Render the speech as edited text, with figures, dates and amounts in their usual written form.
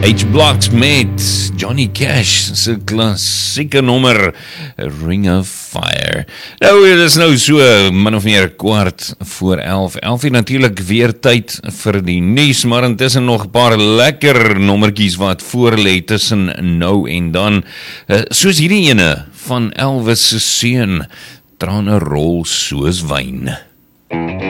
H-Blocks met Johnny Cash se klassieke nommer Ring of Fire. Nou, dit is nou so min of meer 11:15. 11 natuurlijk weer tyd vir die nuus, maar intussen nog 'n paar lekker nommertjies wat voorlê tussen nou en dan. Soos hierdie ene van Elvis se seun, trane rol soos wyn.